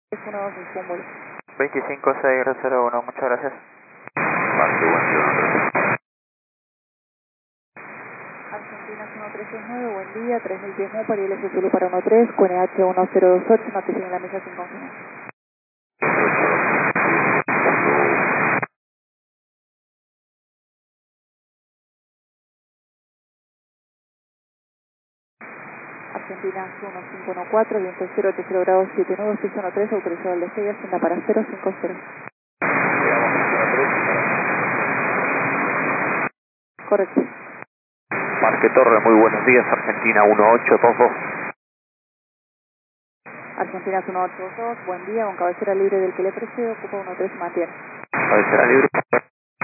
25601, muchas gracias. Argentina 1369, buen día, 3010 para ILS Zulu para 13, QNH 1028, noticia en la mesa sin confianza. Argentina 1514, viento 080 grados 79, piso 13, autorizado al despegue, agenda para 050. Correcto. Parque Torre, muy buenos días, Argentina 1822. Argentina 1822, buen día, con cabecera libre del que le precede, ocupa 13, mantiene. Cabecera libre.